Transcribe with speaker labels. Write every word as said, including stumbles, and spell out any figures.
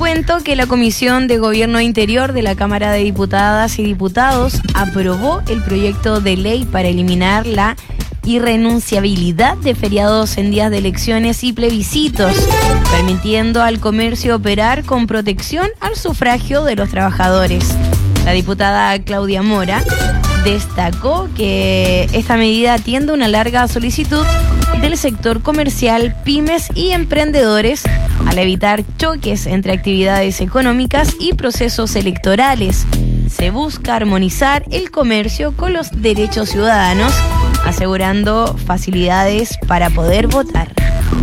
Speaker 1: comentó que la Comisión de Gobierno Interior de la Cámara de Diputadas y Diputados aprobó el proyecto de ley para eliminar la irrenunciabilidad de feriados en días de elecciones y plebiscitos, permitiendo al comercio operar con protección al sufragio de los trabajadores. La diputada Claudia Mora destacó que esta medida atiende una larga solicitud del sector comercial, pymes y emprendedores al evitar choques entre actividades económicas y procesos electorales. Se busca armonizar el comercio con los derechos ciudadanos, asegurando facilidades para poder votar.